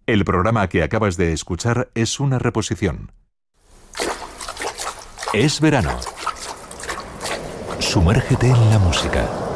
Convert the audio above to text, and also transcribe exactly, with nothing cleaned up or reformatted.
El programa que acabas de escuchar es una reposición. Es verano. Sumérgete en la música.